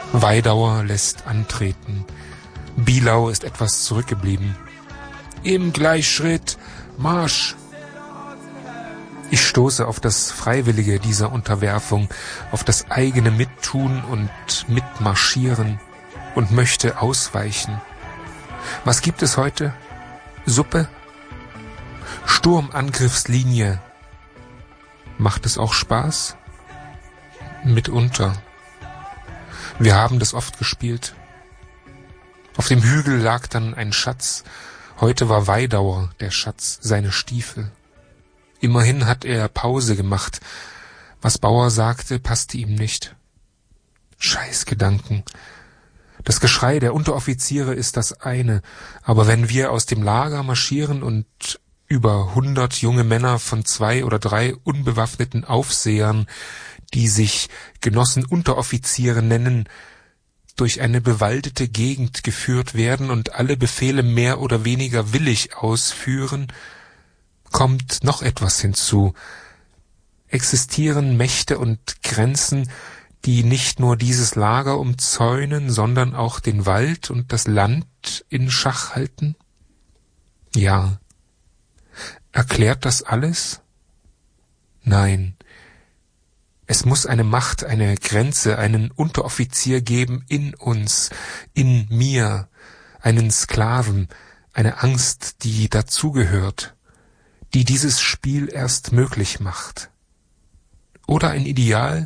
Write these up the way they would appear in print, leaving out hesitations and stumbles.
Weidauer lässt antreten. Bielau ist etwas zurückgeblieben. Im Gleichschritt, Marsch! Ich stoße auf das Freiwillige dieser Unterwerfung, auf das eigene Mittun und Mitmarschieren und möchte ausweichen. Was gibt es heute? Suppe? Sturmangriffslinie. Macht es auch Spaß? Mitunter. Wir haben das oft gespielt. Auf dem Hügel lag dann ein Schatz. Heute war Weidauer der Schatz, seine Stiefel. Immerhin hat er Pause gemacht. Was Bauer sagte, passte ihm nicht. Scheißgedanken. Das Geschrei der Unteroffiziere ist das eine, aber wenn wir aus dem Lager marschieren und über 100 junge Männer von 2 oder 3 unbewaffneten Aufsehern, die sich Genossen Unteroffiziere nennen, durch eine bewaldete Gegend geführt werden und alle Befehle mehr oder weniger willig ausführen, kommt noch etwas hinzu. Existieren Mächte und Grenzen, die nicht nur dieses Lager umzäunen, sondern auch den Wald und das Land in Schach halten? Ja. Erklärt das alles? Nein. Es muss eine Macht, eine Grenze, einen Unteroffizier geben in uns, in mir, einen Sklaven, eine Angst, die dazugehört, die dieses Spiel erst möglich macht. Oder ein Ideal?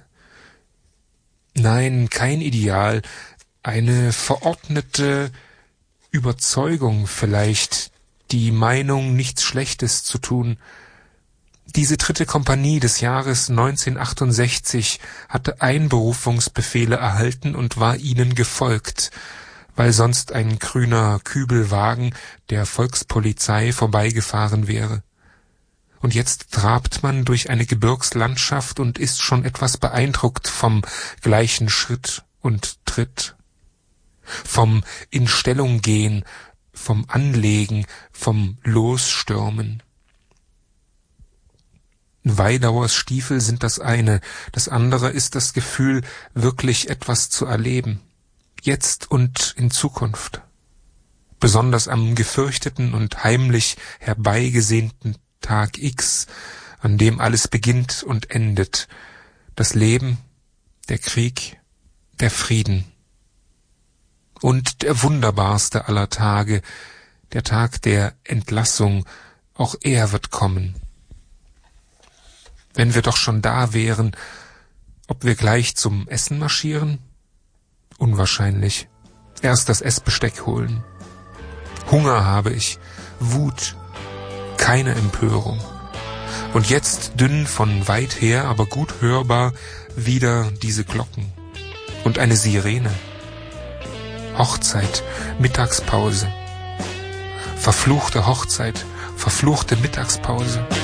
Nein, kein Ideal, eine verordnete Überzeugung vielleicht, die Meinung, nichts Schlechtes zu tun. Diese 3. Kompanie des Jahres 1968 hatte Einberufungsbefehle erhalten und war ihnen gefolgt, weil sonst ein grüner Kübelwagen der Volkspolizei vorbeigefahren wäre. Und jetzt trabt man durch eine Gebirgslandschaft und ist schon etwas beeindruckt vom gleichen Schritt und Tritt, vom In-Stellung gehen, vom Anlegen, vom Losstürmen. Weidauers Stiefel sind das eine, das andere ist das Gefühl, wirklich etwas zu erleben, jetzt und in Zukunft. Besonders am gefürchteten und heimlich herbeigesehnten Tag X, an dem alles beginnt und endet, das Leben, der Krieg, der Frieden. Und der wunderbarste aller Tage, der Tag der Entlassung, auch er wird kommen. Wenn wir doch schon da wären, ob wir gleich zum Essen marschieren? Unwahrscheinlich. Erst das Essbesteck holen. Hunger habe ich, Wut, keine Empörung. Und jetzt dünn von weit her, aber gut hörbar, wieder diese Glocken. Und eine Sirene. Hochzeit, Mittagspause. Verfluchte Hochzeit, verfluchte Mittagspause.